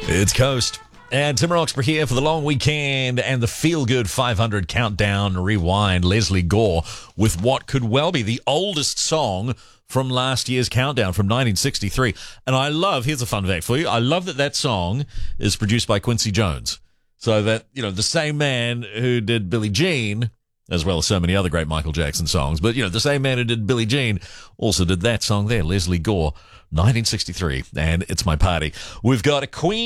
It's Coast. And Tim Roxburgh here for the long weekend and the feel-good 500 countdown rewind. Leslie Gore with what could well be the oldest song from last year's countdown from 1963. And I love, here's a fun fact for you, I love that song is produced by Quincy Jones. So that, the same man who did Billie Jean, as well as so many other great Michael Jackson songs, but, the same man who did Billie Jean also did that song there, Leslie Gore, 1963. And it's my party. We've got a Queen.